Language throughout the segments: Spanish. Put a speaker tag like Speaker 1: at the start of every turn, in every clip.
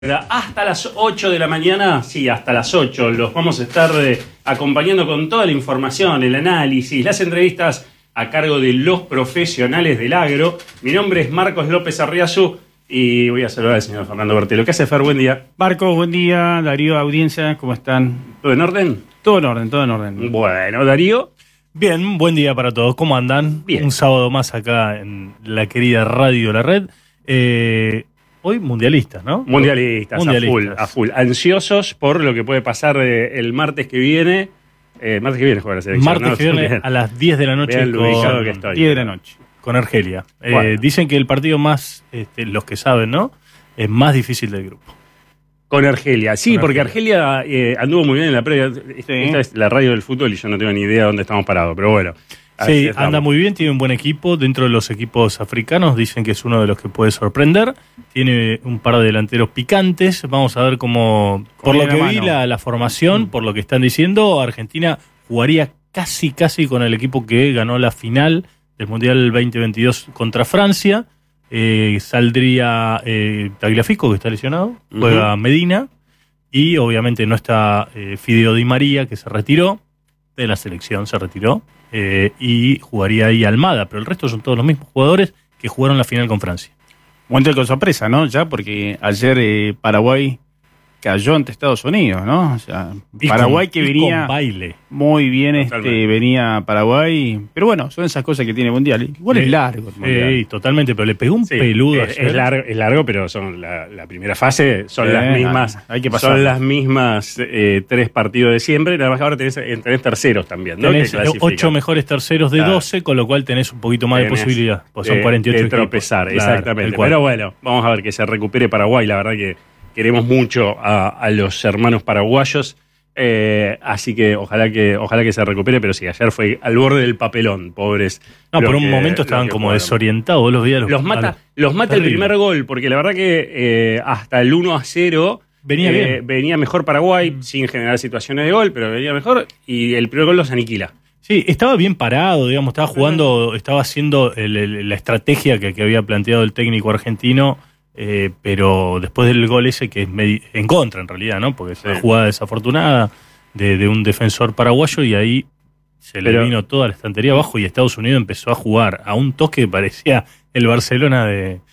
Speaker 1: Hasta las 8 de la mañana, sí, hasta las 8, los vamos a estar acompañando con toda la información, el análisis, las entrevistas a cargo de los profesionales del agro. Mi nombre es Marcos López Arriazu y voy a saludar al señor Fernando Bertelo. ¿Qué hace, Fer? Buen día.
Speaker 2: Marcos, buen día. Darío, audiencia, ¿cómo están?
Speaker 1: ¿Todo en orden?
Speaker 2: Todo en orden, todo en orden.
Speaker 1: Bueno, Darío.
Speaker 3: Bien, buen día para todos. ¿Cómo andan?
Speaker 1: Bien.
Speaker 3: Un sábado más acá en la querida Radio La Red. Hoy mundialistas, ¿no?
Speaker 1: Mundialistas. A full. Ansiosos por lo que puede pasar el martes que viene. Martes que viene juega la selección.
Speaker 3: Martes que viene a las 10 de la noche.
Speaker 1: Vean lo ubicado que estoy.
Speaker 2: 10 de la noche.
Speaker 3: Con Argelia.
Speaker 1: Bueno.
Speaker 3: Dicen que el partido más, los que saben, ¿no? Es más difícil del grupo.
Speaker 1: Con Argelia, sí,
Speaker 3: Con
Speaker 1: porque Argelia anduvo muy bien en la previa. Esta es la radio del fútbol y yo no tengo ni idea de dónde estamos parados, pero bueno.
Speaker 3: Sí, anda muy bien, tiene un buen equipo. Dentro de los equipos africanos dicen que es uno de los que puede sorprender. Tiene un par de delanteros picantes. Vamos a ver cómo... Por lo que vi la formación, por lo que están diciendo, Argentina jugaría casi con el equipo que ganó la final del Mundial 2022 contra Francia. Saldría Tagliafico, que está lesionado. Juega Medina. Y obviamente no está Fideo Di María, que se retiró de la selección, se retiró. Y jugaría ahí Almada, pero el resto son todos los mismos jugadores que jugaron la final con Francia.
Speaker 2: Momento con sorpresa, ¿no? Ya porque ayer Paraguay cayó ante Estados Unidos, ¿no? O sea, Paraguay que venía
Speaker 3: con baile.
Speaker 2: Muy bien, venía Paraguay, pero bueno, son esas cosas que tiene el Mundial. Igual es largo el Mundial.
Speaker 3: Sí, totalmente, pero le pegó un peludo ayer.
Speaker 1: Es largo, pero son la primera fase son las mismas.
Speaker 2: Hay que pasar.
Speaker 1: Son las mismas 3 partidos de siempre. Nada más que ahora tenés terceros también, ¿no?
Speaker 3: Tenés 8 mejores terceros de 12, con lo cual tenés un poquito más de posibilidad. Pues son 48
Speaker 1: de tropezar,
Speaker 3: equipos.
Speaker 1: exactamente. Claro, pero bueno, vamos a ver que se recupere Paraguay. La verdad que queremos mucho a los hermanos paraguayos, así que ojalá que se recupere, pero sí, ayer fue al borde del papelón, pobres.
Speaker 3: No, por un momento estaban como desorientados, los veías.
Speaker 1: Los mata el primer gol, porque la verdad que hasta el 1-0
Speaker 3: venía bien.
Speaker 1: Venía mejor Paraguay, sin generar situaciones de gol, pero venía mejor, y el primer gol los aniquila.
Speaker 3: Sí, estaba bien parado, digamos, estaba jugando, estaba haciendo la estrategia que había planteado el técnico argentino. Pero después del gol ese, que es en contra en realidad, ¿no? Porque es una jugada desafortunada de un defensor paraguayo, y ahí se le vino toda la estantería abajo y Estados Unidos empezó a jugar a un toque que parecía el Barcelona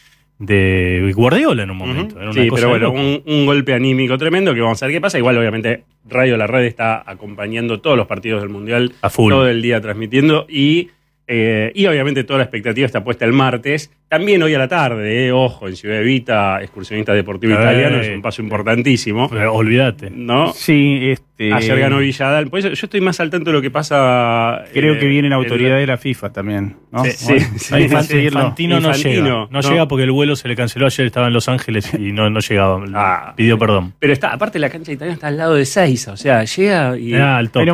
Speaker 3: de Guardiola en un momento. Era una cosa
Speaker 1: pero bueno, un golpe anímico tremendo que vamos a ver qué pasa. Igual, obviamente, Radio La Red está acompañando todos los partidos del Mundial
Speaker 3: a full,
Speaker 1: todo el día transmitiendo y obviamente toda la expectativa está puesta el martes. También hoy a la tarde, ojo, en Ciudad Evita, excursionista deportivo italiano, es un paso importantísimo.
Speaker 3: Pero olvídate.
Speaker 1: ¿No?
Speaker 2: Sí,
Speaker 1: ayer ganó Villadal. Por eso yo estoy más al tanto de lo que pasa.
Speaker 2: Creo que vienen autoridades de la FIFA también, ¿no?
Speaker 1: Sí.
Speaker 3: Infantino no llega. No llega porque el vuelo se le canceló ayer, estaba en Los Ángeles y no llegaba. Pidió perdón.
Speaker 1: Pero aparte la cancha italiana está al lado de Seiza, o sea, llega y...
Speaker 3: al toque.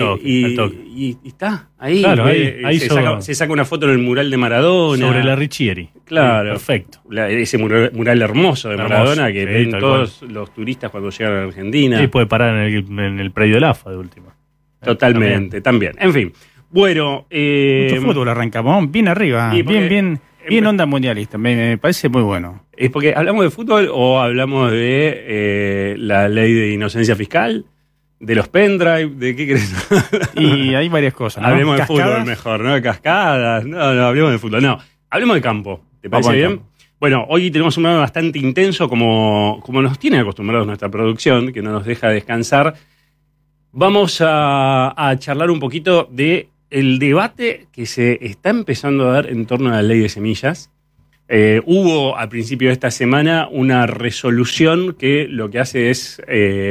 Speaker 1: Y está ahí.
Speaker 3: Claro, ahí
Speaker 1: se saca una foto en el mural de Maradona.
Speaker 3: Sobre la Riccieri.
Speaker 1: Claro.
Speaker 3: Perfecto.
Speaker 1: Ese mural hermoso de Maradona que ven todos los turistas cuando llegan a Argentina.
Speaker 3: Sí, puede parar en el predio del AFA de última.
Speaker 1: Totalmente, también. En fin. Bueno.
Speaker 2: Mucho fútbol arrancamos, bien arriba. Bien onda mundialista. Me parece muy bueno.
Speaker 1: ¿Es porque hablamos de fútbol o hablamos de la ley de inocencia fiscal? ¿De los pendrive? ¿De qué crees?
Speaker 2: Y hay varias cosas, ¿no?
Speaker 1: Hablemos de fútbol mejor, ¿no? De cascadas. No, hablemos de fútbol. No, hablemos de campo. ¿Te parece bien? Bueno, hoy tenemos un programa bastante intenso, como nos tiene acostumbrados nuestra producción, que no nos deja descansar. Vamos a charlar un poquito de el debate que se está empezando a dar en torno a la ley de semillas. Hubo al principio de esta semana una resolución que lo que hace es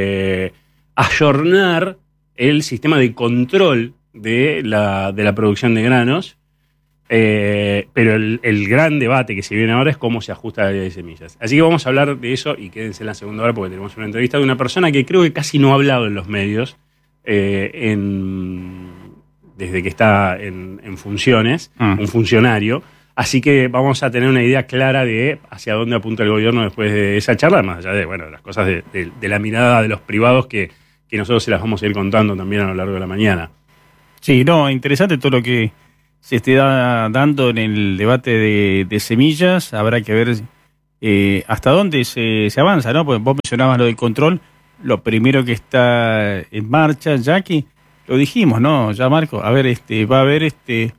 Speaker 1: ayornar el sistema de control de la producción de granos, pero el gran debate que se viene ahora es cómo se ajusta la ley de semillas. Así que vamos a hablar de eso y quédense en la segunda hora porque tenemos una entrevista de una persona que creo que casi no ha hablado en los medios desde que está en funciones, un funcionario. Así que vamos a tener una idea clara de hacia dónde apunta el gobierno después de esa charla, más allá de las cosas de la mirada de los privados que nosotros se las vamos a ir contando también a lo largo de la mañana.
Speaker 2: Sí, interesante todo lo que se esté dando en el debate de semillas. Habrá que ver hasta dónde se avanza, ¿no? Porque vos mencionabas lo del control, lo primero que está en marcha, Jackie, lo dijimos, ¿no? Ya, Marco, a ver, va a haber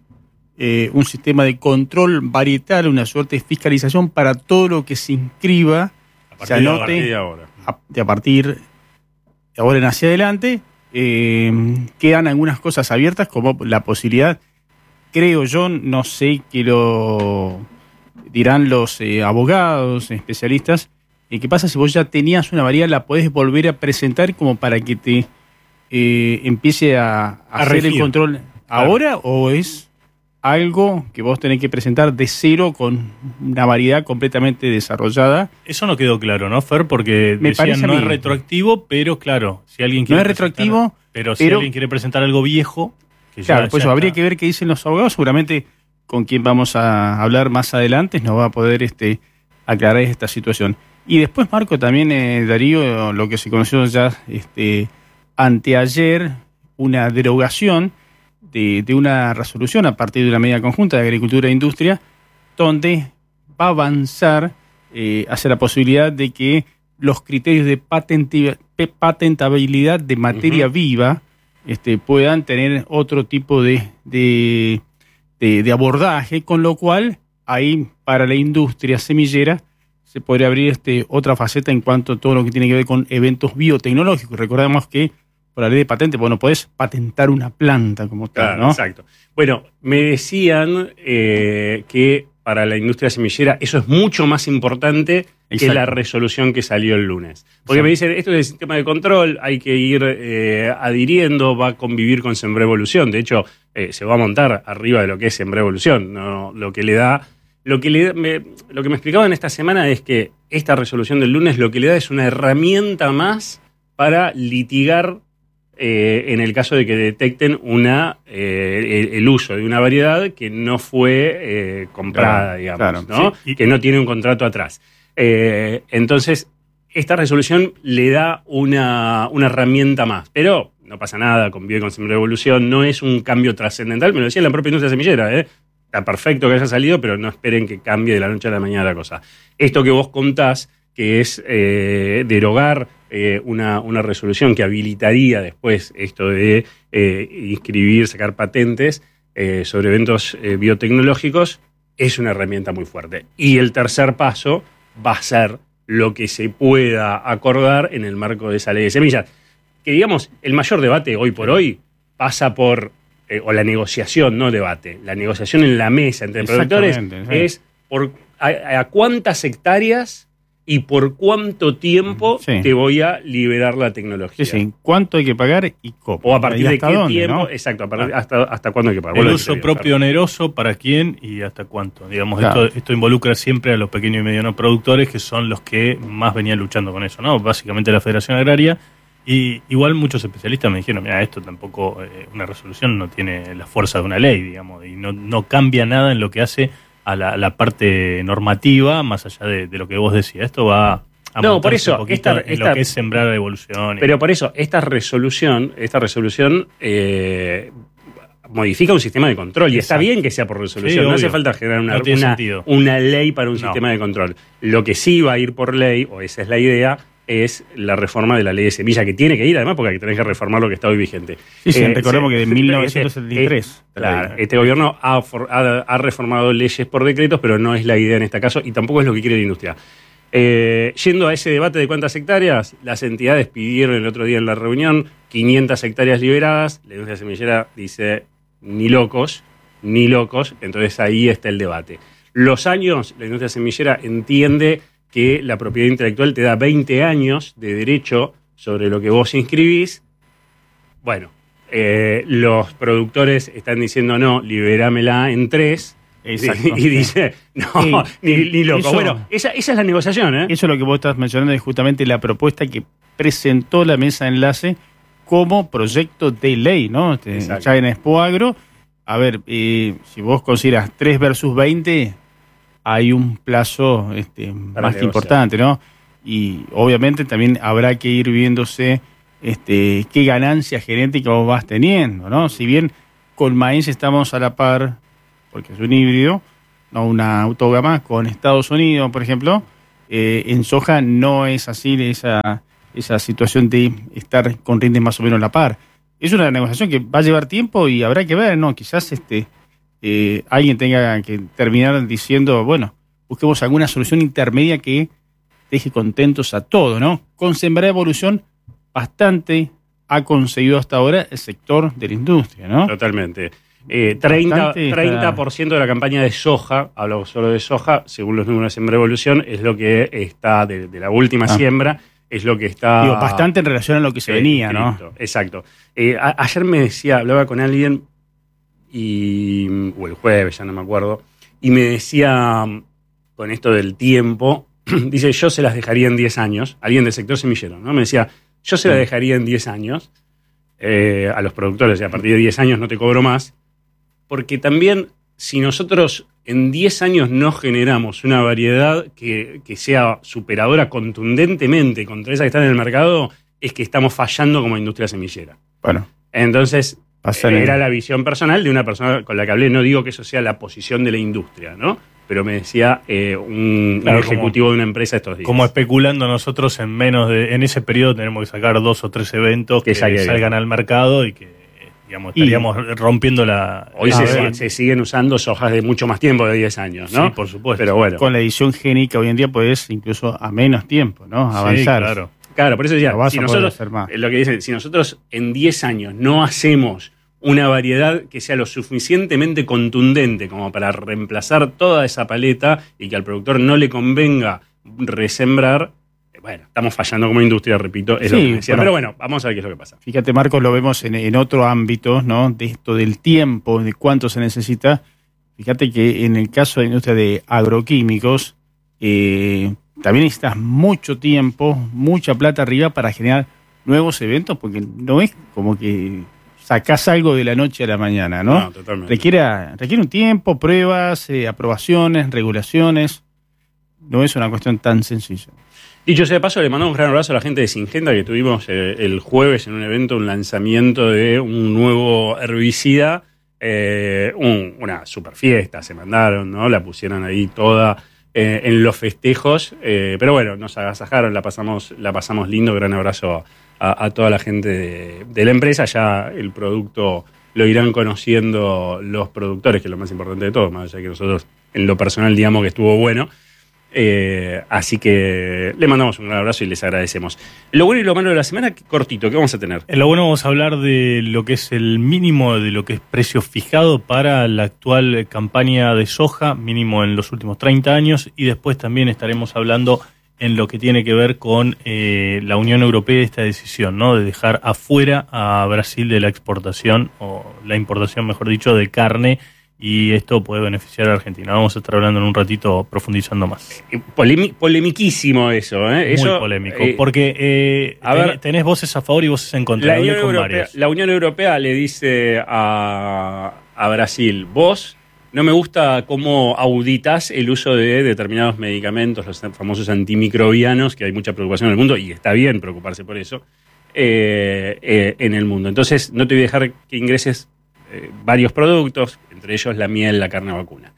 Speaker 2: un sistema de control varietal, una suerte de fiscalización para todo lo que se inscriba, se anote a partir de ahora en hacia adelante. Quedan algunas cosas abiertas, como la posibilidad, creo yo, no sé qué lo dirán los abogados, especialistas, ¿qué pasa si vos ya tenías una variedad, la podés volver a presentar como para que te empiece a hacer el control ahora, o es algo que vos tenés que presentar de cero con una variedad completamente desarrollada?
Speaker 3: Eso no quedó claro, ¿no, Fer? Porque decían no es retroactivo, pero claro, si alguien quiere
Speaker 2: no es retroactivo,
Speaker 3: pero si alguien quiere presentar algo viejo, que
Speaker 2: claro, pues habría que ver qué dicen los abogados, seguramente con quien vamos a hablar más adelante nos va a poder aclarar esta situación. Y después, Marco, también Darío, lo que se conoció ya anteayer, una derogación de una resolución a partir de una medida conjunta de Agricultura e Industria, donde va a avanzar hacia la posibilidad de que los criterios de patentabilidad de materia viva puedan tener otro tipo de abordaje, con lo cual ahí para la industria semillera se podría abrir otra faceta en cuanto a todo lo que tiene que ver con eventos biotecnológicos. Recordemos que por la ley de patente, no podés patentar una planta como tal, ¿no?
Speaker 1: Exacto. Bueno, me decían que para la industria semillera eso es mucho más importante que la resolución que salió el lunes. Porque me dicen, esto es el sistema de control, hay que ir adhiriendo, va a convivir con Sembraevolución. De hecho, se va a montar arriba de lo que es Sembraevolución, ¿no? Lo que me explicaban esta semana es que esta resolución del lunes lo que le da es una herramienta más para litigar en el caso de que detecten el uso de una variedad que no fue comprada, digamos, ¿no? Sí. Que no tiene un contrato atrás. Entonces, esta resolución le da una herramienta más, pero no pasa nada, convive con Sembraevolución, no es un cambio trascendental, me lo decía la propia industria semillera, Está perfecto que haya salido, pero no esperen que cambie de la noche a la mañana la cosa. Esto que vos contás, que es derogar una resolución que habilitaría después esto de inscribir, sacar patentes sobre eventos biotecnológicos, es una herramienta muy fuerte. Y el tercer paso va a ser lo que se pueda acordar en el marco de esa ley de semillas. Que digamos, el mayor debate hoy por hoy pasa por, o la negociación, no debate, la negociación en la mesa entre productores es a cuántas hectáreas y por cuánto tiempo te voy a liberar la tecnología.
Speaker 2: Sí, cuánto hay que pagar y cómo.
Speaker 1: O a partir de qué
Speaker 2: dónde,
Speaker 1: tiempo,
Speaker 2: ¿no?
Speaker 1: exacto, hasta cuándo hay que pagar.
Speaker 3: El uso propio oneroso, ¿para quién y hasta cuánto? Digamos, claro. Esto involucra siempre a los pequeños y medianos productores, que son los que más venían luchando con eso, ¿no? Básicamente la Federación Agraria. Y igual muchos especialistas me dijeron, mira, esto tampoco, una resolución no tiene la fuerza de una ley, digamos, y no cambia nada en lo que hace a la parte normativa, más allá de lo que vos decías. Esto va a
Speaker 1: por eso,
Speaker 3: un poquito en lo que es sembrar la evolución.
Speaker 1: Pero por eso, esta resolución modifica un sistema de control. Y está bien que sea por resolución. No hace falta generar una ley para un sistema de control. Lo que sí va a ir por ley, o esa es la idea, es la reforma de la ley de semilla, que tiene que ir, además, porque hay que tener que reformar lo que está hoy vigente.
Speaker 2: Sí, recordemos que de 1973.
Speaker 1: Claro, este gobierno ha reformado leyes por decretos, pero no es la idea en este caso, y tampoco es lo que quiere la industria. Yendo a ese debate de cuántas hectáreas, las entidades pidieron el otro día en la reunión 500 hectáreas liberadas. La industria semillera dice, ni locos, entonces ahí está el debate. Los años, la industria semillera entiende que la propiedad intelectual te da 20 años de derecho sobre lo que vos inscribís. Bueno, los productores están diciendo, no, liberámela en 3.
Speaker 2: Exacto.
Speaker 1: Y dice, no, ni loco. Eso, bueno, esa es la negociación, ¿eh?
Speaker 2: Eso es lo que vos estás mencionando, es justamente la propuesta que presentó la mesa de enlace como proyecto de ley, ¿no? Ya en Expoagro. A ver, si vos consideras 3 versus 20... hay un plazo más que importante, ¿no? Y obviamente también habrá que ir viéndose qué ganancia genética vos vas teniendo, ¿no? Si bien con maíz estamos a la par, porque es un híbrido, no una autógama, con Estados Unidos, por ejemplo, En soja no es así esa situación de estar con rindes más o menos a la par. Es una negociación que va a llevar tiempo y habrá que ver, ¿no? Quizás alguien tenga que terminar diciendo, bueno, busquemos alguna solución intermedia que deje contentos a todos, ¿no? Con Sembrá Evolución bastante ha conseguido hasta ahora el sector de la industria, ¿no?
Speaker 1: Totalmente. 30% de la campaña de soja, hablo solo de soja, según los números de Sembrá Evolución, es lo que está de la última siembra, es lo que está...
Speaker 2: Digo, bastante en relación a lo que se venía, ¿no?
Speaker 1: Exacto. Ayer me decía, hablaba con alguien, o el jueves, ya no me acuerdo, y me decía, con esto del tiempo, dice, yo se las dejaría en 10 años, alguien del sector semillero, ¿no? Me decía, yo se las dejaría en 10 años a los productores, y a partir de 10 años no te cobro más, porque también si nosotros en 10 años no generamos una variedad que sea superadora contundentemente contra esa que está en el mercado, es que estamos fallando como industria semillera.
Speaker 2: Bueno.
Speaker 1: Entonces, era la visión personal de una persona con la que hablé. No digo que eso sea la posición de la industria, ¿no? Pero me decía un ejecutivo de una empresa estos días.
Speaker 3: Como especulando nosotros en ese periodo tenemos que sacar 2 o 3 eventos que salgan al mercado y que estaríamos rompiendo la...
Speaker 1: Hoy se siguen usando sojas de mucho más tiempo, de 10 años, ¿no?
Speaker 3: Sí, por supuesto.
Speaker 1: Pero bueno.
Speaker 2: Con la edición génica hoy en día puedes incluso a menos tiempo, ¿no? Avanzar.
Speaker 3: Sí,
Speaker 1: claro, por eso decía,
Speaker 2: si
Speaker 1: lo que dicen, si nosotros en 10 años no hacemos una variedad que sea lo suficientemente contundente como para reemplazar toda esa paleta y que al productor no le convenga resembrar, bueno, estamos fallando como industria, repito, es lo que me decía. Pero bueno, vamos a ver qué es lo que pasa.
Speaker 2: Fíjate, Marcos, lo vemos en otro ámbito, ¿no? De esto del tiempo, de cuánto se necesita. Fíjate que en el caso de la industria de agroquímicos, también necesitas mucho tiempo, mucha plata arriba para generar nuevos eventos, porque no es como que sacás algo de la noche a la mañana, ¿no?
Speaker 1: No, totalmente.
Speaker 2: Requiere un tiempo, pruebas, aprobaciones, regulaciones. No es una cuestión tan sencilla.
Speaker 1: Dicho sea de paso, le mandamos un gran abrazo a la gente de Syngenta, que tuvimos el jueves en un evento, un lanzamiento de un nuevo herbicida, una super fiesta, se mandaron, ¿no? La pusieron ahí toda en los festejos, pero bueno, nos agasajaron, la pasamos lindo. Gran abrazo a toda la gente de la empresa. Ya el producto lo irán conociendo los productores, que es lo más importante de todo, más allá de que nosotros en lo personal digamos que estuvo bueno. Así que le mandamos un gran abrazo y les agradecemos. Lo bueno y lo malo de la semana, cortito, ¿qué vamos a tener?
Speaker 3: En lo bueno vamos a hablar de lo que es el mínimo, de lo que es precio fijado para la actual campaña de soja, mínimo en los últimos 30 años, y después también estaremos hablando en lo que tiene que ver con la Unión Europea, esta decisión, ¿no? De dejar afuera a Brasil de la exportación, o la importación, mejor dicho, de carne. Y esto puede beneficiar a Argentina. Vamos a estar hablando en un ratito, profundizando más.
Speaker 1: Polemiquísimo eso, ¿eh?
Speaker 3: Muy polémico. Porque tenés voces a favor y voces en contra.
Speaker 1: La Unión Europea le dice a Brasil, vos no me gusta cómo auditas el uso de determinados medicamentos, los famosos antimicrobianos, que hay mucha preocupación en el mundo, y está bien preocuparse por eso, en el mundo. Entonces no te voy a dejar que ingreses varios productos, entre ellos la miel, la carne vacuna.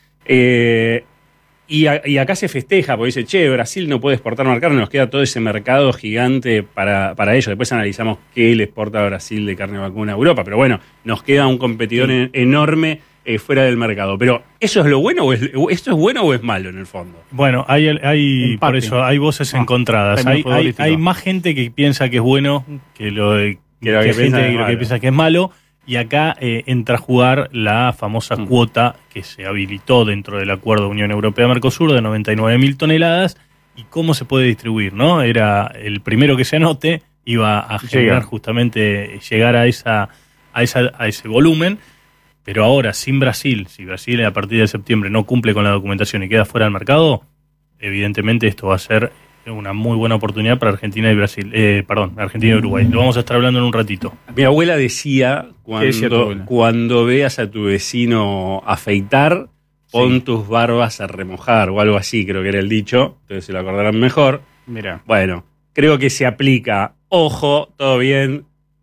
Speaker 1: Y acá se festeja, porque dice, Brasil no puede exportar más carne, nos queda todo ese mercado gigante para ellos. Después analizamos qué le exporta Brasil de carne vacuna a Europa, pero bueno, nos queda un competidor enorme fuera del mercado. Pero, ¿eso es lo bueno esto es bueno o es malo en el fondo?
Speaker 3: Bueno, hay por eso hay voces encontradas. Hay más gente que piensa que es bueno que gente que piensa que es malo. Y acá entra a jugar la famosa cuota que se habilitó dentro del acuerdo Unión Europea-Mercosur de 99.000 toneladas y cómo se puede distribuir, ¿no? Era el primero que se anote, iba a generar justamente llegar a ese volumen, pero ahora sin Brasil, si Brasil a partir de septiembre no cumple con la documentación y queda fuera del mercado, evidentemente esto va a ser una muy buena oportunidad para Argentina y Brasil. Argentina y Uruguay. Lo vamos a estar hablando en un ratito.
Speaker 1: Mi abuela decía, cuando veas a tu vecino afeitar, pon tus barbas a remojar, o algo así, creo que era el dicho. Entonces se lo acordarán mejor.
Speaker 2: Mira.
Speaker 1: Bueno, creo que se aplica. Ojo, todo bien.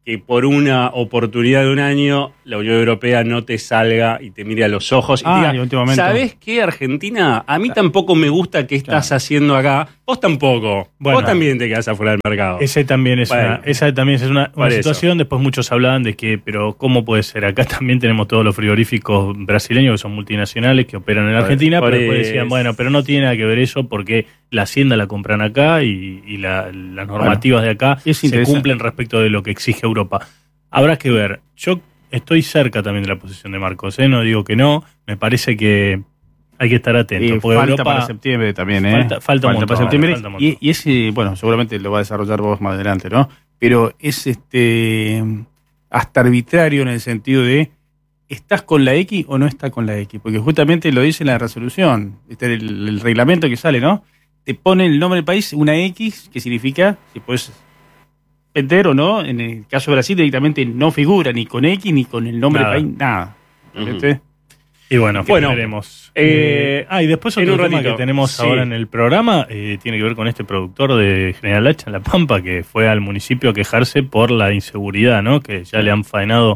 Speaker 1: que por una oportunidad de un año la Unión Europea no te salga y te mire a los ojos y te diga, ¿sabés qué, Argentina? A mí tampoco me gusta qué estás haciendo acá. Vos tampoco. Bueno, vos también te quedás afuera del mercado.
Speaker 3: Esa también es una situación. Después muchos hablaban de que, pero ¿cómo puede ser? Acá también tenemos todos los frigoríficos brasileños que son multinacionales que operan en Argentina, pero después decían, bueno, pero no tiene nada que ver eso porque la Hacienda la compran acá y las normativas de acá se cumplen respecto de lo que exige Europa. Habrá que ver. Yo estoy cerca también de la posición de Marcos, no digo que no, me parece que hay que estar atento. Porque
Speaker 2: falta
Speaker 3: Europa,
Speaker 2: para septiembre también,
Speaker 3: Falta un montón,
Speaker 2: para septiembre.
Speaker 3: Falta un montón.
Speaker 2: Y ese, bueno, seguramente lo va a desarrollar vos más adelante, ¿no? Pero es hasta arbitrario en el sentido de ¿estás con la X o no estás con la X? Porque justamente lo dice la resolución, el reglamento que sale, ¿no? Te pone el nombre del país, una X, que significa si puedes vender o no. En el caso de Brasil directamente no figura ni con X ni con el nombre del país, nada.
Speaker 3: Y bueno, veremos. Y después otro tema que tenemos ahora en el programa tiene que ver con este productor de General Hacha en La Pampa que fue al municipio a quejarse por la inseguridad, ¿no? Que ya le han faenado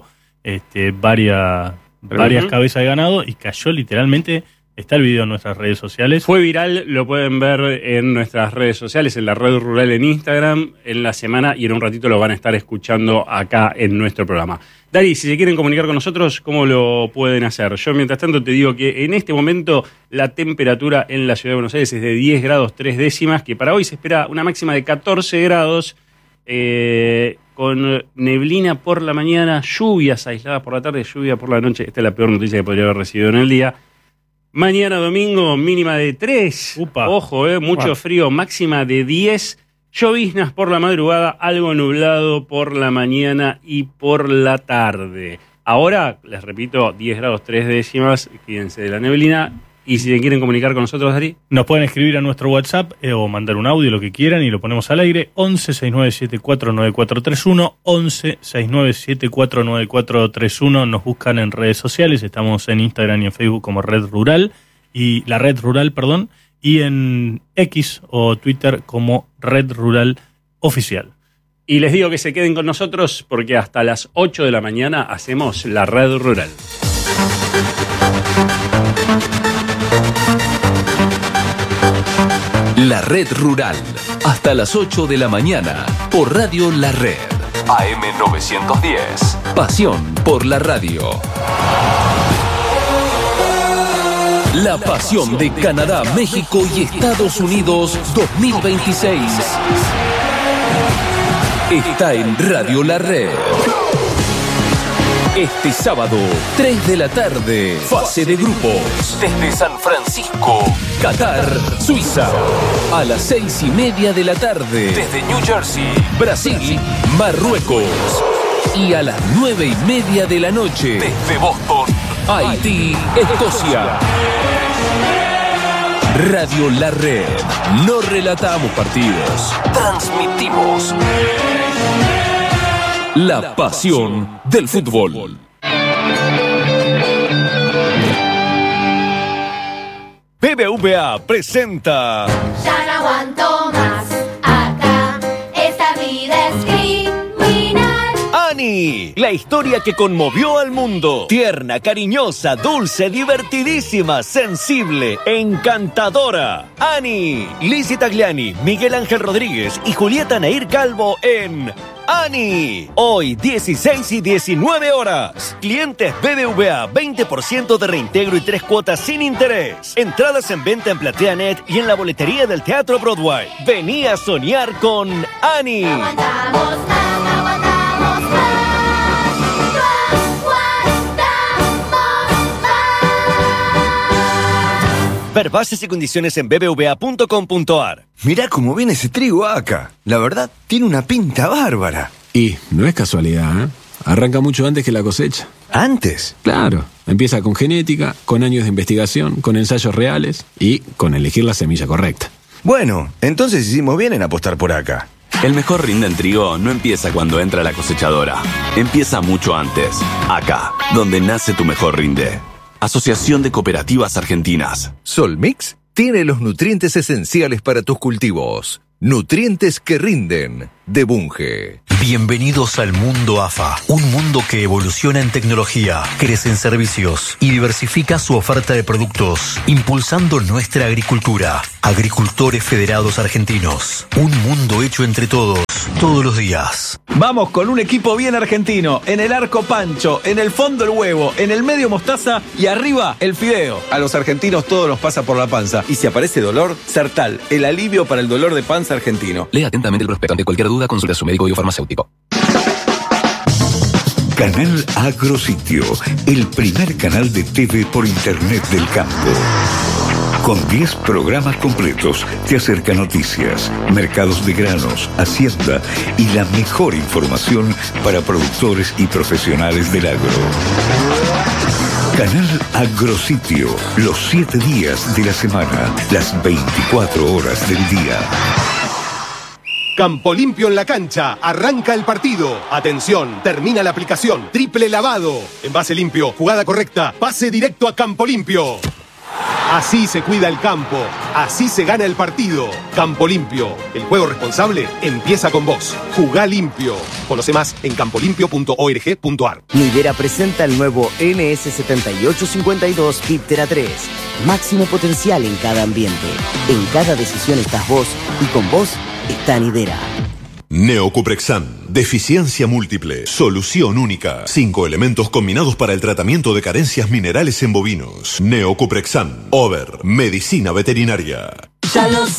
Speaker 3: varias cabezas de ganado y cayó literalmente. Está el video en nuestras redes sociales.
Speaker 1: Fue viral, lo pueden ver en nuestras redes sociales, en la Red Rural en Instagram, en la semana, y en un ratito lo van a estar escuchando acá en nuestro programa. Dari, si se quieren comunicar con nosotros, ¿cómo lo pueden hacer? Yo, mientras tanto, te digo que en este momento la temperatura en la ciudad de Buenos Aires es de 10 grados 3 décimas, que para hoy se espera una máxima de 14 grados, con neblina por la mañana, lluvias aisladas por la tarde, lluvia por la noche. Esta es la peor noticia que podría haber recibido en el día. Mañana domingo, mínima de 3.
Speaker 3: Upa.
Speaker 1: Ojo, mucho frío, máxima de 10. Lloviznas por la madrugada, algo nublado por la mañana y por la tarde. Ahora, les repito, 10 grados 3 décimas, cuídense de la neblina. Y si quieren comunicar con nosotros, Dari,
Speaker 3: nos pueden escribir a nuestro WhatsApp o mandar un audio, lo que quieran, y lo ponemos al aire. 11 6974 9431, 11 6974 9431. Nos buscan en redes sociales, estamos en Instagram y en Facebook como Red Rural, y la Red Rural, perdón, y en X o Twitter como Red Rural Oficial.
Speaker 1: Y les digo que se queden con nosotros porque hasta las 8 de la mañana hacemos la Red Rural.
Speaker 4: La Red Rural, hasta las 8 de la mañana, por Radio La Red. AM 910. Pasión por la radio. La pasión de Canadá, México y Estados Unidos 2026. Está en Radio La Red. Este sábado, 3 de la tarde, fase de grupos. Desde San Francisco, Qatar, Suiza. A las 6:30 de la tarde, desde New Jersey, Brasil, Marruecos. Y a las 9:30 de la noche, desde Boston, Haití, Escocia. Radio La Red. No relatamos partidos, transmitimos la pasión del fútbol.
Speaker 5: BBVA presenta...
Speaker 6: Ya no aguanto más, acá esta vida es criminal.
Speaker 5: Annie, la historia que conmovió al mundo. Tierna, cariñosa, dulce, divertidísima, sensible, encantadora. Annie, Lizzy Tagliani, Miguel Ángel Rodríguez y Julieta Nair Calvo en... Annie, hoy 16 y 19 horas. Clientes BBVA, 20% de reintegro y 3 cuotas sin interés. Entradas en venta en PlateaNet y en la boletería del Teatro Broadway. Vení a soñar con Annie.
Speaker 6: Aguantamos más, aguantamos más. Aguantamos más.
Speaker 5: Ver bases y condiciones en bbva.com.ar.
Speaker 7: Mirá cómo viene ese trigo acá. La verdad, tiene una pinta bárbara.
Speaker 8: Y no es casualidad, ¿eh? Arranca mucho antes que la cosecha.
Speaker 7: ¿Antes?
Speaker 8: Claro, empieza con genética, con años de investigación, con ensayos reales y con elegir la semilla correcta.
Speaker 7: Bueno, entonces hicimos bien en apostar por acá.
Speaker 4: El mejor rinde en trigo no empieza cuando entra la cosechadora. Empieza mucho antes. Acá, donde nace tu mejor rinde. Asociación de Cooperativas Argentinas.
Speaker 9: Solmix tiene los nutrientes esenciales para tus cultivos. Nutrientes que rinden.
Speaker 7: de Bunge.
Speaker 9: Bienvenidos al mundo AFA, un mundo que evoluciona en tecnología, crece en servicios y diversifica su oferta de productos, impulsando nuestra agricultura. Agricultores Federados Argentinos, un mundo hecho entre todos, todos los días.
Speaker 10: Vamos con un equipo bien argentino, en el arco Pancho, en el fondo el huevo, en el medio mostaza y arriba el fideo. A los argentinos todo nos pasa por la panza y si aparece dolor, Sertal, el alivio para el dolor de panza argentino.
Speaker 11: Lea atentamente el prospecto. Ante cualquier duda, consulte a su médico o farmacéutico.
Speaker 12: Canal Agrositio, el primer canal de TV por internet del campo. Con 10 programas completos te acerca noticias, mercados de granos, hacienda y la mejor información para productores y profesionales del agro. Canal Agrositio, los 7 días de la semana, las 24 horas del día.
Speaker 13: Campo Limpio en la cancha, arranca el partido. Atención, termina la aplicación. Triple lavado. Envase limpio, jugada correcta, pase directo a Campo Limpio. Así se cuida el campo, así se gana el partido. Campo Limpio, el juego responsable empieza con vos. Jugá limpio. Conoce más en campolimpio.org.ar.
Speaker 14: Nidera presenta el nuevo NS7852 Piptera 3. Máximo potencial en cada ambiente. En cada decisión estás vos y con vos está Nidera.
Speaker 15: Neocuprexan, deficiencia múltiple, solución única. 5 elementos combinados para el tratamiento de carencias minerales en bovinos. Neocuprexan, Over, medicina veterinaria.
Speaker 16: Ya lo